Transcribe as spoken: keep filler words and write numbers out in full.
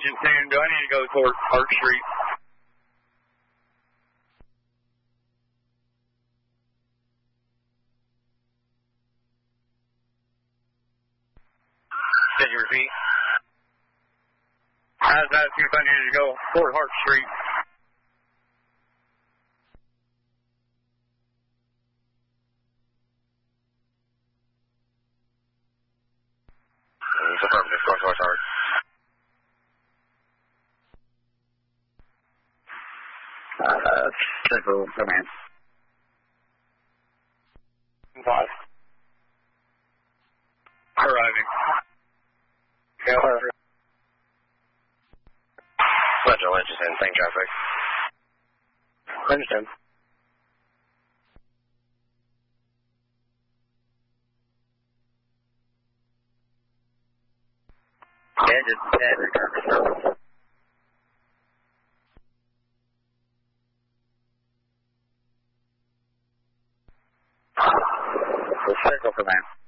Engine ten, do I need to go toward Park Street? Can you repeat? I was asking if I needed to go toward Hart Street. It's affirmative. Go towards Hart. Uh, Central Command. Five. Arriving. Yeah, arriving. Central Engine ten, same traffic. Understand. Engine ten, return to service. Central Command.